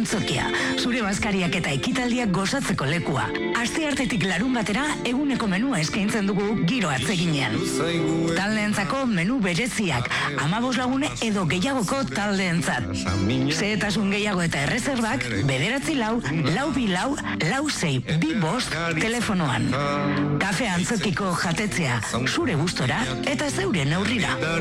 Antzokia, zure bazkariak eta ekitaldiak gozatzeko lekua. Asteartetik larun batera eguneko menua eskaintzen dugu giro atzeginean. Taldeentzako menu bereziak, 15 lagun edo gehiagoko taldeentzat. Zehetasun gehiago eta errezerbak 944-424-462-5 telefonoan. Kafe Antzokiko jatetzea, zure gustora eta zeure neurrira.